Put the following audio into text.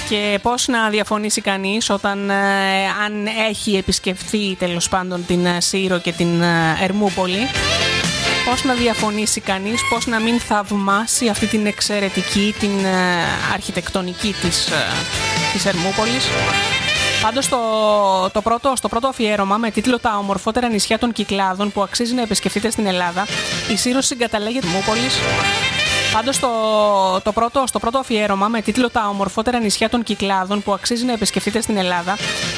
Και πώς να διαφωνήσει κανείς όταν αν έχει επισκεφθεί τέλος πάντων την Σύρο και την Ερμούπολη, πώς να διαφωνήσει κανείς, πώς να μην θαυμάσει αυτή την εξαιρετική, την αρχιτεκτονική της Ερμούπολης. Πάντως στο πρώτο αφιέρωμα με τίτλο «Τα ομορφότερα νησιά των Κυκλάδων που αξίζει να επισκεφτείτε στην Ελλάδα», η Σύρος συγκαταλέγεται Ερμούπολης. Πάντως στο πρώτο αφιέρωμα με τίτλο «Τα ομορφότερα νησιά των Κυκλάδων που αξίζει να επισκεφτείτε στην Ελλάδα»,